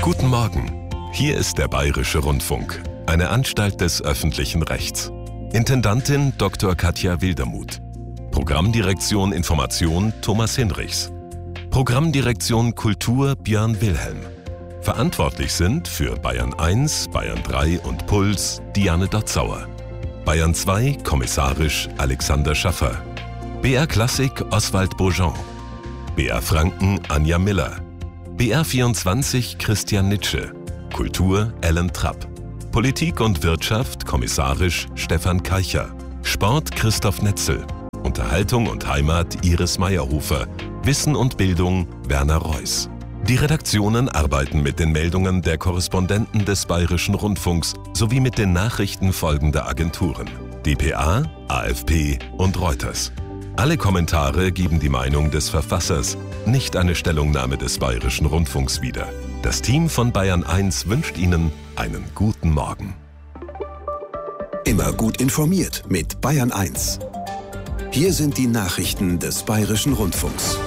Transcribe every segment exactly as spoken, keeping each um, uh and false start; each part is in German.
Guten Morgen. Hier ist der Bayerische Rundfunk, eine Anstalt des öffentlichen Rechts. Intendantin Doktor Katja Wildermuth. Programmdirektion Information Thomas Hinrichs. Programmdirektion Kultur Björn Wilhelm. Verantwortlich sind für Bayern eins, Bayern drei und Puls Diane Dotzauer. Bayern zwei kommissarisch Alexander Schaffer. B R Klassik Oswald Beaujean. B R Franken Anja Miller. B R vierundzwanzig Christian Nitsche. Kultur Ellen Trapp. Politik und Wirtschaft kommissarisch Stefan Keicher. Sport Christoph Netzel. Unterhaltung und Heimat Iris Meyerhofer. Wissen und Bildung Werner Reuss. Die Redaktionen arbeiten mit den Meldungen der Korrespondenten des Bayerischen Rundfunks sowie mit den Nachrichten folgender Agenturen: D P A, A F P und Reuters. Alle Kommentare geben die Meinung des Verfassers, nicht eine Stellungnahme des Bayerischen Rundfunks wieder. Das Team von Bayern eins wünscht Ihnen einen guten Morgen. Immer gut informiert mit Bayern eins. Hier sind die Nachrichten des Bayerischen Rundfunks.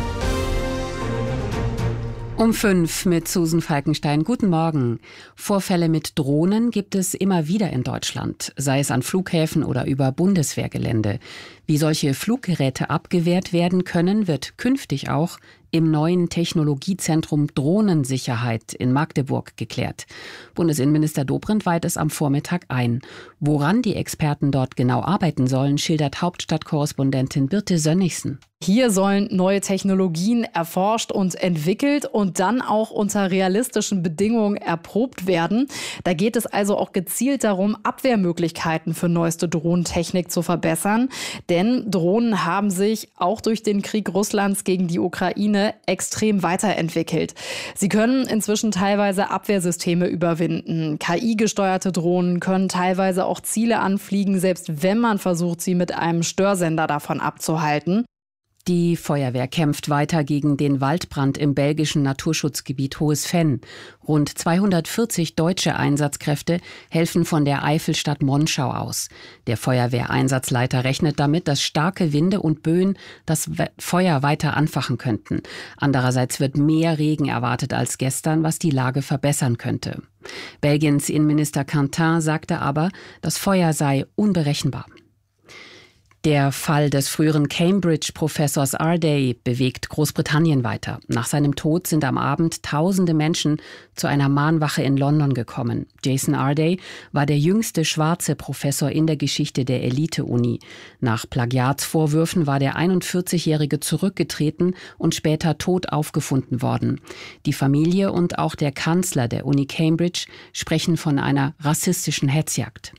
Um fünf mit Susan Falkenstein. Guten Morgen. Vorfälle mit Drohnen gibt es immer wieder in Deutschland, sei es an Flughäfen oder über Bundeswehrgelände. Wie solche Fluggeräte abgewehrt werden können, wird künftig auch im neuen Technologiezentrum Drohnensicherheit in Magdeburg geklärt. Bundesinnenminister Dobrindt weiht es am Vormittag ein. Woran die Experten dort genau arbeiten sollen, schildert Hauptstadtkorrespondentin Birte Sönnigsen. Hier sollen neue Technologien erforscht und entwickelt und dann auch unter realistischen Bedingungen erprobt werden. Da geht es also auch gezielt darum, Abwehrmöglichkeiten für neueste Drohnentechnik zu verbessern. Denn Drohnen haben sich auch durch den Krieg Russlands gegen die Ukraine extrem weiterentwickelt. Sie können inzwischen teilweise Abwehrsysteme überwinden. K I-gesteuerte Drohnen können teilweise auch Ziele anfliegen, selbst wenn man versucht, sie mit einem Störsender davon abzuhalten. Die Feuerwehr kämpft weiter gegen den Waldbrand im belgischen Naturschutzgebiet Hohes Venn. Rund zweihundertvierzig deutsche Einsatzkräfte helfen von der Eifelstadt Monschau aus. Der Feuerwehreinsatzleiter rechnet damit, dass starke Winde und Böen das Feuer weiter anfachen könnten. Andererseits wird mehr Regen erwartet als gestern, was die Lage verbessern könnte. Belgiens Innenminister Quentin sagte aber, das Feuer sei unberechenbar. Der Fall des früheren Cambridge-Professors Arday bewegt Großbritannien weiter. Nach seinem Tod sind am Abend tausende Menschen zu einer Mahnwache in London gekommen. Jason Arday war der jüngste schwarze Professor in der Geschichte der Elite-Uni. Nach Plagiatsvorwürfen war der einundvierzigjährige zurückgetreten und später tot aufgefunden worden. Die Familie und auch der Kanzler der Uni Cambridge sprechen von einer rassistischen Hetzjagd.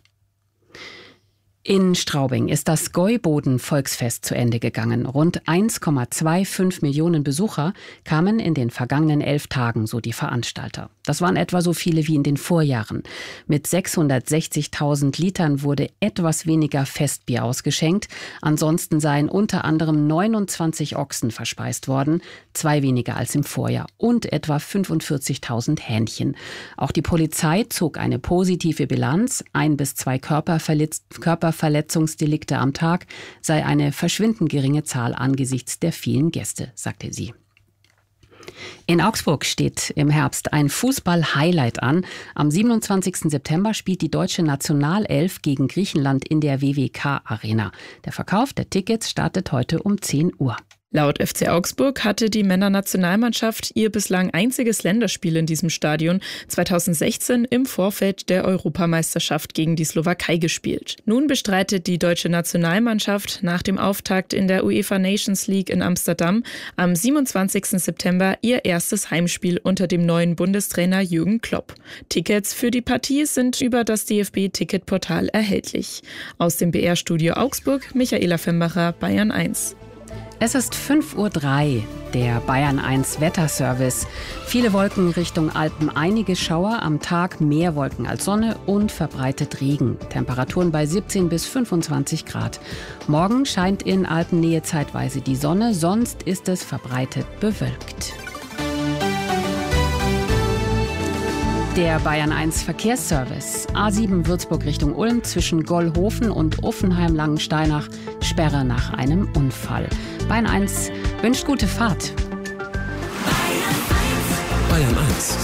In Straubing ist das Gäuboden-Volksfest zu Ende gegangen. Rund eins Komma fünfundzwanzig Millionen Besucher kamen in den vergangenen elf Tagen, so die Veranstalter. Das waren etwa so viele wie in den Vorjahren. Mit sechshundertsechzigtausend Litern wurde etwas weniger Festbier ausgeschenkt. Ansonsten seien unter anderem neunundzwanzig Ochsen verspeist worden, zwei weniger als im Vorjahr, und etwa fünfundvierzigtausend Hähnchen. Auch die Polizei zog eine positive Bilanz. Ein bis zwei Körperverletz- Körperverletzungsdelikte am Tag sei eine verschwindend geringe Zahl angesichts der vielen Gäste, sagte sie. In Augsburg steht im Herbst ein Fußball-Highlight an. Am siebenundzwanzigsten September spielt die deutsche Nationalelf gegen Griechenland in der W W K-Arena. Der Verkauf der Tickets startet heute um zehn Uhr. Laut F C Augsburg hatte die Männernationalmannschaft ihr bislang einziges Länderspiel in diesem Stadion zweitausendsechzehn im Vorfeld der Europameisterschaft gegen die Slowakei gespielt. Nun bestreitet die deutsche Nationalmannschaft nach dem Auftakt in der UEFA Nations League in Amsterdam am siebenundzwanzigsten September ihr erstes Heimspiel unter dem neuen Bundestrainer Jürgen Klopp. Tickets für die Partie sind über das D F B-Ticketportal erhältlich. Aus dem B R-Studio Augsburg, Michaela Fembacher, Bayern eins. Es ist fünf Uhr drei, der Bayern eins Wetterservice. Viele Wolken Richtung Alpen, einige Schauer, am Tag mehr Wolken als Sonne und verbreitet Regen. Temperaturen bei siebzehn bis fünfundzwanzig Grad. Morgen scheint in Alpennähe zeitweise die Sonne, sonst ist es verbreitet bewölkt. Der Bayern eins Verkehrsservice. A sieben Würzburg Richtung Ulm zwischen Gollhofen und Uffenheim-Langensteinach. Sperre nach einem Unfall. Bayern eins wünscht gute Fahrt. Bayern eins.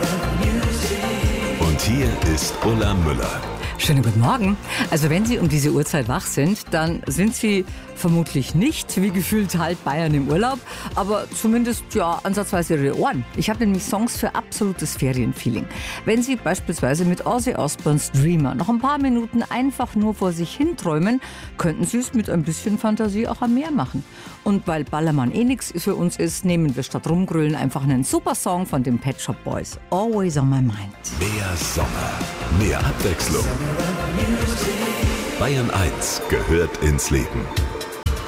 Und hier ist Ulla Müller. Schönen guten Morgen. Also wenn Sie um diese Uhrzeit wach sind, dann sind Sie vermutlich nicht, wie gefühlt halb Bayern im Urlaub, aber zumindest ja ansatzweise Ihre Ohren. Ich habe nämlich Songs für absolutes Ferienfeeling. Wenn Sie beispielsweise mit Ozzy Osbournes Dreamer noch ein paar Minuten einfach nur vor sich hinträumen, könnten Sie es mit ein bisschen Fantasie auch am Meer machen. Und weil Ballermann eh nix für uns ist, nehmen wir statt rumgrüllen einfach einen super Song von den Pet Shop Boys. Always on my mind. Mehr Sommer, mehr Abwechslung. Bayern eins gehört ins Leben.